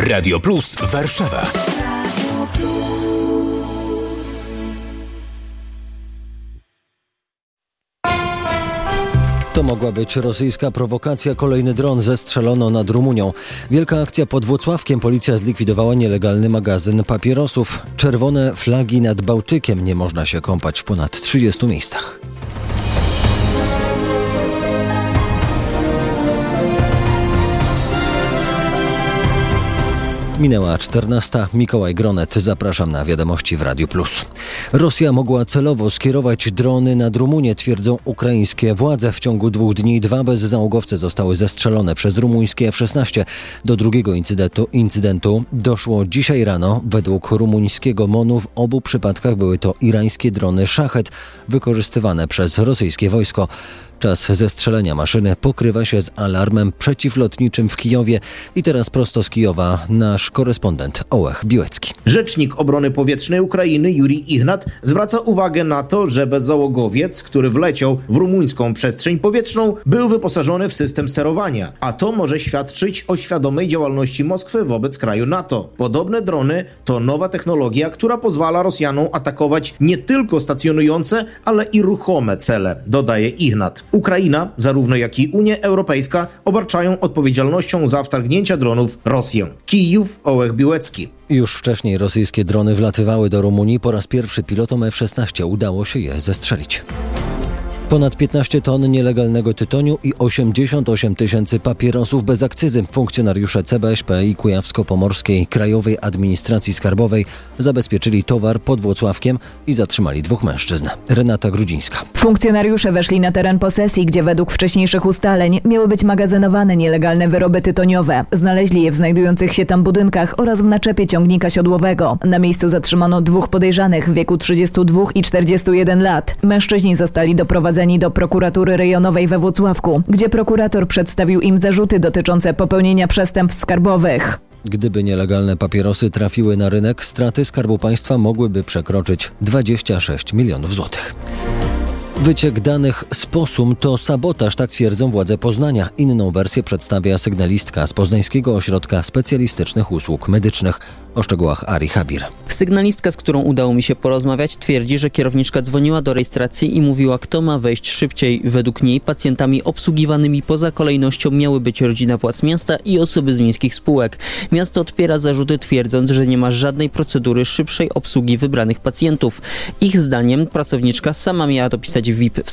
Radio Plus Warszawa. To mogła być rosyjska prowokacja. Kolejny dron zestrzelono nad Rumunią. Wielka akcja pod Włocławkiem. Policja zlikwidowała nielegalny magazyn papierosów. Czerwone flagi nad Bałtykiem. Nie można się kąpać w ponad 30 miejscach. Minęła 14. Mikołaj Gronet. Zapraszam na wiadomości w Radiu Plus. Rosja mogła celowo skierować drony nad Rumunię, twierdzą ukraińskie władze. W ciągu 2 dni 2 bezzałogowce zostały zestrzelone przez rumuńskie F-16. Do drugiego incydentu doszło dzisiaj rano. Według rumuńskiego MON-u w obu przypadkach były to irańskie drony Szachet wykorzystywane przez rosyjskie wojsko. Czas zestrzelenia maszyny pokrywa się z alarmem przeciwlotniczym w Kijowie. I teraz prosto z Kijowa nasz korespondent Ołech Biłecki. Rzecznik Obrony Powietrznej Ukrainy Jurij Ignat zwraca uwagę na to, że bezzałogowiec, który wleciał w rumuńską przestrzeń powietrzną, był wyposażony w system sterowania, a to może świadczyć o świadomej działalności Moskwy wobec kraju NATO. Podobne drony to nowa technologia, która pozwala Rosjanom atakować nie tylko stacjonujące, ale i ruchome cele, dodaje Ignat. Ukraina, zarówno jak i Unia Europejska obarczają odpowiedzialnością za wtargnięcia dronów Rosję. Kijów, Ołech Biłecki. Już wcześniej rosyjskie drony wlatywały do Rumunii. Po raz pierwszy pilotom F-16 udało się je zestrzelić. Ponad 15 ton nielegalnego tytoniu i 88 tysięcy papierosów bez akcyzy. Funkcjonariusze CBŚP i Kujawsko-Pomorskiej Krajowej Administracji Skarbowej zabezpieczyli towar pod Włocławkiem i zatrzymali 2 mężczyzn. Renata Grudzińska. Funkcjonariusze weszli na teren posesji, gdzie według wcześniejszych ustaleń miały być magazynowane nielegalne wyroby tytoniowe. Znaleźli je w znajdujących się tam budynkach oraz w naczepie ciągnika siodłowego. Na miejscu zatrzymano 2 podejrzanych w wieku 32 i 41 lat. Mężczyźni zostali doprowadzeni do prokuratury rejonowej we Włocławku, gdzie prokurator przedstawił im zarzuty dotyczące popełnienia przestępstw skarbowych. Gdyby nielegalne papierosy trafiły na rynek, straty Skarbu Państwa mogłyby przekroczyć 26 milionów złotych. Wyciek danych z POSUM to sabotaż, tak twierdzą władze Poznania. Inną wersję przedstawia sygnalistka z Poznańskiego Ośrodka Specjalistycznych Usług Medycznych. O szczegółach Ari Habir. Sygnalistka, z którą udało mi się porozmawiać, twierdzi, że kierowniczka dzwoniła do rejestracji i mówiła, kto ma wejść szybciej. Według niej pacjentami obsługiwanymi poza kolejnością miały być rodzina władz miasta i osoby z miejskich spółek. Miasto odpiera zarzuty, twierdząc, że nie ma żadnej procedury szybszej obsługi wybranych pacjentów. Ich zdaniem pracowniczka sama miała dopisać VIP